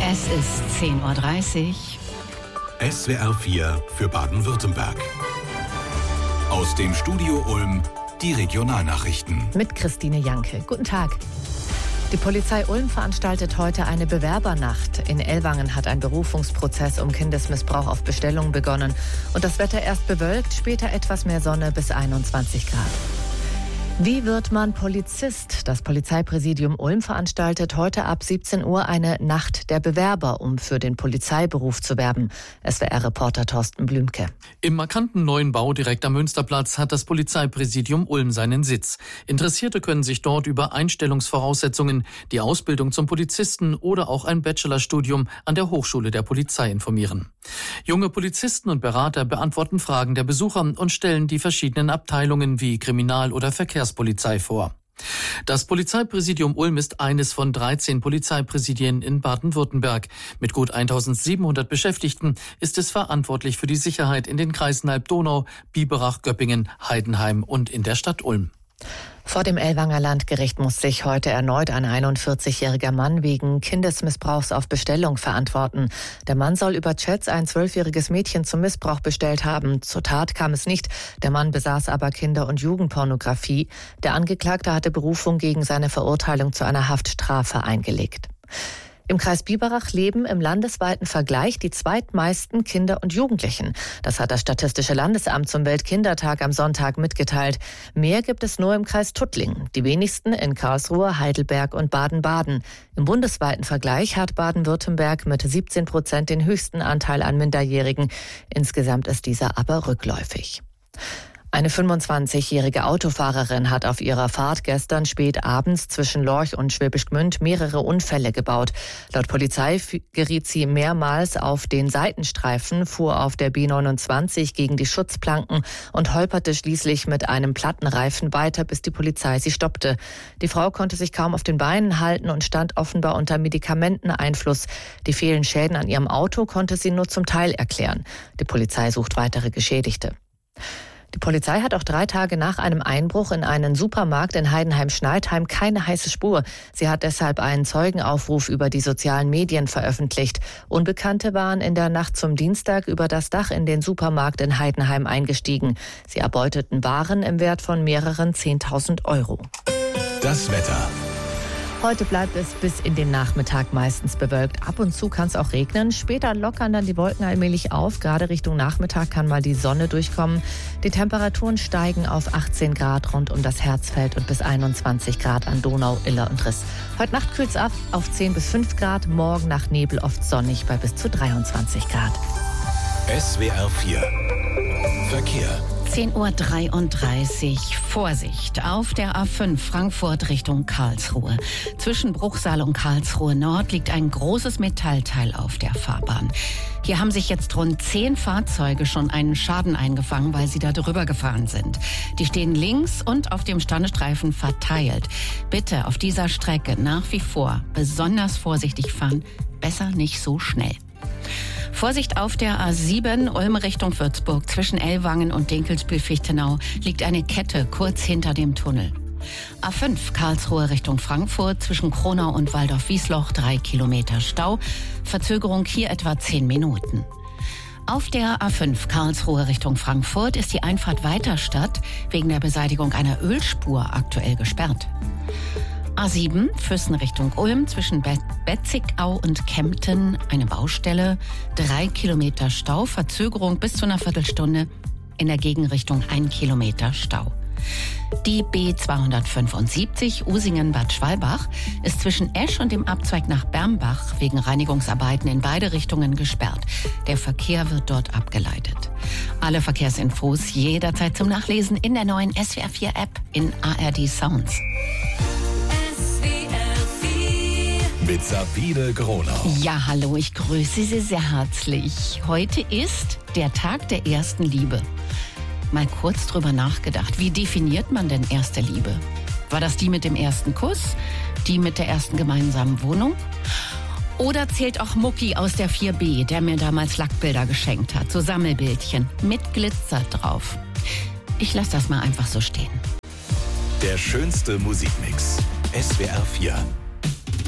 Es ist 10:30 Uhr. SWR 4 für Baden-Württemberg. Aus dem Studio Ulm die Regionalnachrichten. Mit Christine Janke. Guten Tag. Die Polizei Ulm veranstaltet heute eine Bewerbernacht. In Ellwangen hat ein Berufungsprozess um Kindesmissbrauch auf Bestellung begonnen. Und das Wetter erst bewölkt, später etwas mehr Sonne bis 21 Grad. Wie wird man Polizist? Das Polizeipräsidium Ulm veranstaltet heute ab 17 Uhr eine Nacht der Bewerber, um für den Polizeiberuf zu werben. SWR-Reporter Thorsten Blümke. Im markanten neuen Bau direkt am Münsterplatz hat das Polizeipräsidium Ulm seinen Sitz. Interessierte können sich dort über Einstellungsvoraussetzungen, die Ausbildung zum Polizisten oder auch ein Bachelorstudium an der Hochschule der Polizei informieren. Junge Polizisten und Berater beantworten Fragen der Besucher und stellen die verschiedenen Abteilungen wie Kriminal- oder Verkehrspolizei vor. Das Polizeipräsidium Ulm ist eines von 13 Polizeipräsidien in Baden-Württemberg. Mit gut 1700 Beschäftigten ist es verantwortlich für die Sicherheit in den Kreisen Alb-Donau, Biberach, Göppingen, Heidenheim und in der Stadt Ulm. Vor dem Ellwanger Landgericht muss sich heute erneut ein 41-jähriger Mann wegen Kindesmissbrauchs auf Bestellung verantworten. Der Mann soll über Chats ein 12-jähriges Mädchen zum Missbrauch bestellt haben. Zur Tat kam es nicht. Der Mann besaß aber Kinder- und Jugendpornografie. Der Angeklagte hatte Berufung gegen seine Verurteilung zu einer Haftstrafe eingelegt. Im Kreis Biberach leben im landesweiten Vergleich die zweitmeisten Kinder und Jugendlichen. Das hat das Statistische Landesamt zum Weltkindertag am Sonntag mitgeteilt. Mehr gibt es nur im Kreis Tuttlingen. Die wenigsten in Karlsruhe, Heidelberg und Baden-Baden. Im bundesweiten Vergleich hat Baden-Württemberg mit 17% den höchsten Anteil an Minderjährigen. Insgesamt ist dieser aber rückläufig. Eine 25-jährige Autofahrerin hat auf ihrer Fahrt gestern spät abends zwischen Lorch und Schwäbisch Gmünd mehrere Unfälle gebaut. Laut Polizei geriet sie mehrmals auf den Seitenstreifen, fuhr auf der B29 gegen die Schutzplanken und holperte schließlich mit einem platten Reifen weiter, bis die Polizei sie stoppte. Die Frau konnte sich kaum auf den Beinen halten und stand offenbar unter Medikamenteneinfluss. Die vielen Schäden an ihrem Auto konnte sie nur zum Teil erklären. Die Polizei sucht weitere Geschädigte. Die Polizei hat auch 3 Tage nach einem Einbruch in einen Supermarkt in Heidenheim-Schneidheim keine heiße Spur. Sie hat deshalb einen Zeugenaufruf über die sozialen Medien veröffentlicht. Unbekannte waren in der Nacht zum Dienstag über das Dach in den Supermarkt in Heidenheim eingestiegen. Sie erbeuteten Waren im Wert von mehreren 10.000 Euro. Das Wetter. Heute bleibt es bis in den Nachmittag meistens bewölkt. Ab und zu kann es auch regnen. Später lockern dann die Wolken allmählich auf. Gerade Richtung Nachmittag kann mal die Sonne durchkommen. Die Temperaturen steigen auf 18 Grad rund um das Herzfeld und bis 21 Grad an Donau, Iller und Riss. Heute Nacht kühlt es ab auf 10 bis 5 Grad. Morgen nach Nebel oft sonnig bei bis zu 23 Grad. SWR 4 Verkehr. 10:33 Uhr. Vorsicht auf der A5 Frankfurt Richtung Karlsruhe. Zwischen Bruchsal und Karlsruhe Nord liegt ein großes Metallteil auf der Fahrbahn. Hier haben sich jetzt rund 10 Fahrzeuge schon einen Schaden eingefangen, weil sie da drüber gefahren sind. Die stehen links und auf dem Standestreifen verteilt. Bitte auf dieser Strecke nach wie vor besonders vorsichtig fahren, besser nicht so schnell. Vorsicht auf der A7 Ulm Richtung Würzburg. Zwischen Ellwangen und Dinkelsbühl-Fichtenau liegt eine Kette kurz hinter dem Tunnel. A5 Karlsruhe Richtung Frankfurt. Zwischen Kronau und Waldorf-Wiesloch 3 Kilometer Stau. Verzögerung hier etwa 10 Minuten. Auf der A5 Karlsruhe Richtung Frankfurt ist die Einfahrt Weiterstadt wegen der Beseitigung einer Ölspur aktuell gesperrt. A7 Füssen Richtung Ulm zwischen Betzigau und Kempten eine Baustelle, 3 Kilometer Stau, Verzögerung bis zu einer Viertelstunde, in der Gegenrichtung 1 Kilometer Stau. Die B275 Usingen-Bad Schwalbach ist zwischen Esch und dem Abzweig nach Bermbach wegen Reinigungsarbeiten in beide Richtungen gesperrt. Der Verkehr wird dort abgeleitet. Alle Verkehrsinfos jederzeit zum Nachlesen in der neuen SWR 4 App in ARD Sounds. Mit Sabine Gronau. Ja, hallo, ich grüße Sie sehr herzlich. Heute ist der Tag der ersten Liebe. Mal kurz drüber nachgedacht, wie definiert man denn erste Liebe? War das die mit dem ersten Kuss? Die mit der ersten gemeinsamen Wohnung? Oder zählt auch Mucki aus der 4B, der mir damals Lackbilder geschenkt hat, so Sammelbildchen mit Glitzer drauf? Ich lasse das mal einfach so stehen. Der schönste Musikmix. SWR 4.